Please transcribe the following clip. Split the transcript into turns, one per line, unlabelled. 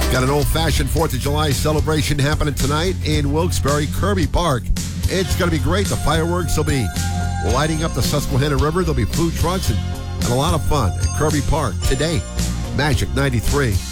Got an old-fashioned 4th of July celebration happening tonight in Wilkes-Barre, Kirby Park. It's going to be great. The fireworks will be lighting up the Susquehanna River. There'll be food trucks and a lot of fun at Kirby Park today. Magic 93.